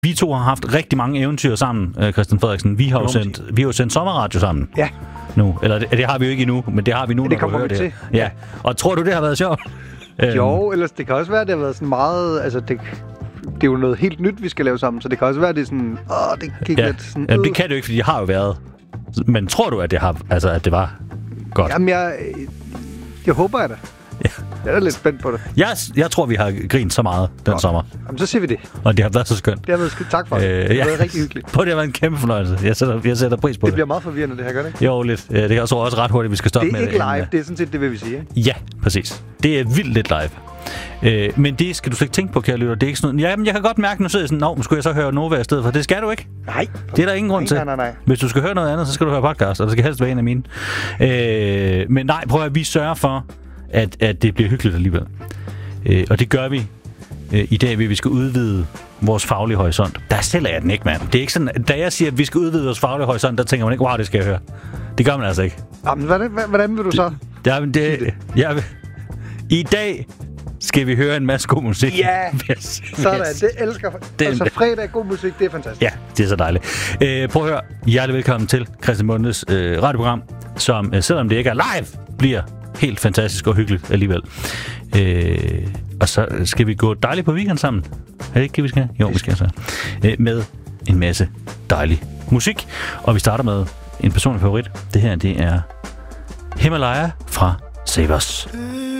Vi to har haft rigtig mange eventyr sammen, Christian Frederiksen. Vi har jo sendt sommerradio sammen. Ja. Nu. Eller det har vi jo ikke endnu, men det har vi nu, det kommer vi til. Ja. Og tror du, det har været sjovt? Jo, ellers det kan også være, det har været sådan meget... Altså, det er jo noget helt nyt, vi skal lave sammen, så det kan også være, det er sådan... det gik lidt sådan... Jamen, det kan det jo ikke, fordi det har jo været... Men tror du, at at det var godt? Jamen, jeg håber da. Ja. Jeg er lidt spændt på det. Jeg tror, vi har grint så meget den sommer. Jamen, så siger vi det. Og det har været så skønt. Det har været skønt. Tak for det. Det har været rigtig hyggeligt. Det har været en kæmpe fornøjelse. Jeg sætter pris på det. Det bliver meget forvirrende, det her, gør det ikke? Jo, lidt. Det er også ret hurtigt, vi skal stoppe med det. Det er ikke live, det er sådan set det, vil vi sige, ikke? Ja, præcis. Det er vildt lidt live. Men det skal du slet ikke tænke på, kære lytter. Det er ikke sådan noget. Jamen, jeg kan godt mærke, nu sidder jeg sådan, nu skulle jeg så høre Nova i stedet for. Det skal du ikke. Nej. Det er der ingen grund til. Nej. Hvis du skal høre noget andet, så skal du høre podcast, og det skal helst være en af mine. Men nej, prøv at vi sørger for, at det bliver hyggeligt alligevel. Og det gør vi i dag, ved vi skal udvide vores faglige horisont. Der sælger jeg den ikke, mand. Det er ikke sådan, da jeg siger, at vi skal udvide vores faglige horisont, der tænker man ikke, wow, det skal jeg høre. Det gør man altså ikke. Jamen, hvordan vil du så? I dag skal vi høre en masse god musik. Ja, sådan. Det elsker altså fredag god musik, det er fantastisk. Ja, det er så dejligt. Prøv at høre. Hjertelig velkommen til Christian Mundes radioprogram, som selvom det ikke er live, bliver helt fantastisk og hyggeligt alligevel. Og så skal vi gå dejligt på weekend sammen. Er det ikke det, vi skal? Jo, vi skal så. Med en masse dejlig musik. Og vi starter med en personlig favorit. Det her, det er Himalaya fra Save Us.